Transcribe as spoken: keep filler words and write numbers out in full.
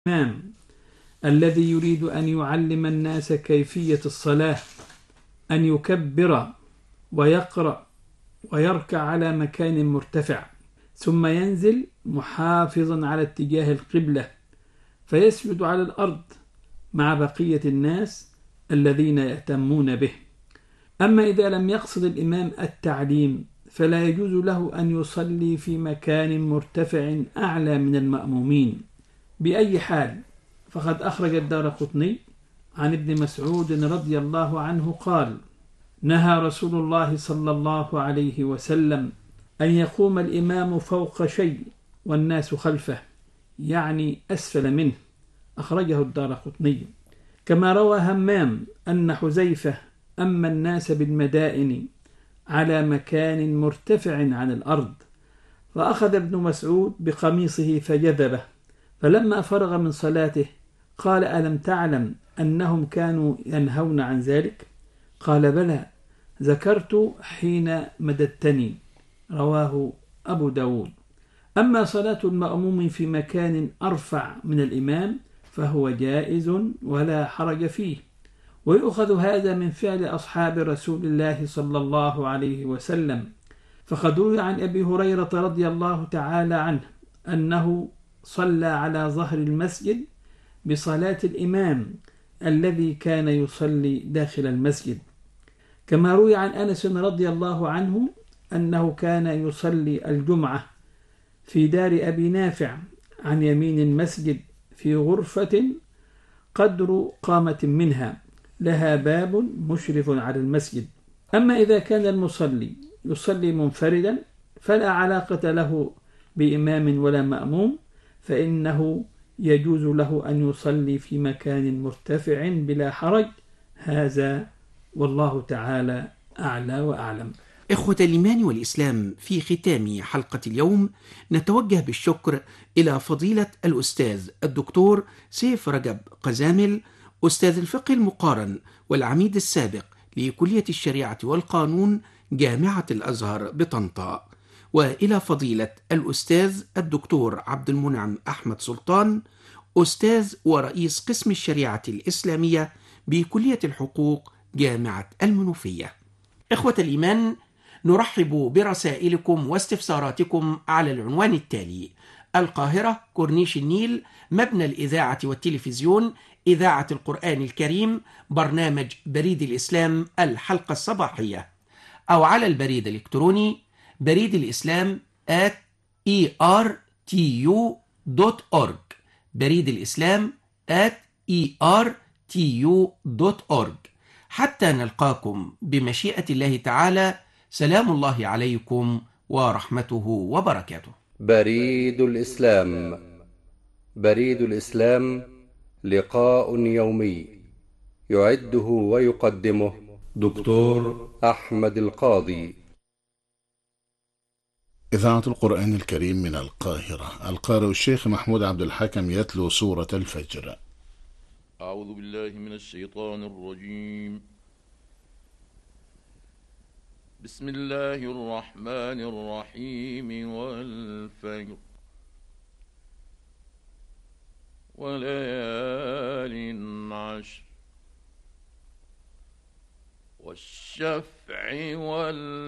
الإمام الذي يريد أن يعلم الناس كيفية الصلاة أن يكبر ويقرأ ويركع على مكان مرتفع، ثم ينزل محافظا على اتجاه القبلة فيسجد على الأرض مع بقية الناس الذين يأتمون به. أما إذا لم يقصد الإمام التعليم فلا يجوز له أن يصلي في مكان مرتفع أعلى من المأمومين بأي حال. فقد أخرج الدارقطني عن ابن مسعود رضي الله عنه قال: نهى رسول الله صلى الله عليه وسلم أن يقوم الإمام فوق شيء والناس خلفه، يعني أسفل منه. أخرجه الدارقطني. كما روى همام أن حذيفة أما الناس بالمدائن على مكان مرتفع عن الأرض، فأخذ ابن مسعود بقميصه فجذبه، فلما فرغ من صلاته قال: ألم تعلم أنهم كانوا ينهون عن ذلك؟ قال: بلى، ذكرت حين مددتني. رواه أبو داود. أما صلاة المأموم في مكان أرفع من الإمام فهو جائز ولا حرج فيه، ويؤخذ هذا من فعل أصحاب رسول الله صلى الله عليه وسلم. فقد روي عن أبي هريرة رضي الله تعالى عنه أنه صلى على ظهر المسجد بصلاة الإمام الذي كان يصلي داخل المسجد. كما روي عن أنس رضي الله عنه أنه كان يصلي الجمعة في دار أبي نافع عن يمين المسجد في غرفة قدر قامة منها، لها باب مشرف على المسجد. أما إذا كان المصلي يصلي منفردا فلا علاقة له بإمام ولا مأموم، فإنه يجوز له أن يصلي في مكان مرتفع بلا حرج. هذا والله تعالى أعلى وأعلم. إخوة الإيمان والإسلام، في ختام حلقة اليوم نتوجه بالشكر إلى فضيلة الأستاذ الدكتور سيف رجب قزامل، أستاذ الفقه المقارن والعميد السابق لكلية الشريعة والقانون جامعة الأزهر بطنطا، وإلى فضيلة الأستاذ الدكتور عبد المنعم أحمد سلطان، أستاذ ورئيس قسم الشريعة الإسلامية بكلية الحقوق جامعة المنوفية. إخوة الإيمان، نرحب برسائلكم واستفساراتكم على العنوان التالي: القاهرة، كورنيش النيل، مبنى الإذاعة والتلفزيون، إذاعة القرآن الكريم، برنامج بريد الإسلام الحلقة الصباحية، أو على البريد الإلكتروني بريد الإسلام at إي آر تي يو دوت أورج، بريد الإسلام at إي آر تي يو دوت أورج. حتى نلقاكم بمشيئة الله تعالى، سلام الله عليكم ورحمته وبركاته. بريد الإسلام. بريد الإسلام لقاء يومي يعده ويقدمه دكتور أحمد القاضي. إذاعة القرآن الكريم من القاهرة. القارئ الشيخ محمود عبد الحكم يتلو سورة الفجر. أعوذ بالله من الشيطان الرجيم. بسم الله الرحمن الرحيم. والفجر وليال عشر والشفع والوتر